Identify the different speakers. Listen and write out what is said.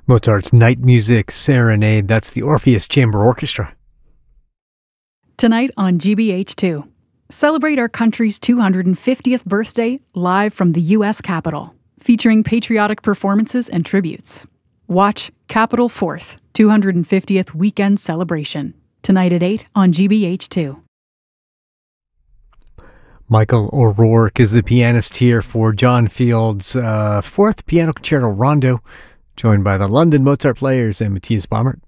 Speaker 1: Mozart's Night Music Serenade, that's the Orpheus Chamber Orchestra.
Speaker 2: Tonight on GBH2, celebrate our country's 250th birthday live from the U.S. Capitol, featuring patriotic performances and tributes. Watch Capitol 4th, 250th Weekend Celebration, tonight at 8 on GBH2.
Speaker 1: Michael O'Rourke is the pianist here for John Field's fourth piano concerto rondo, joined by the London Mozart Players and Matthias Baumert.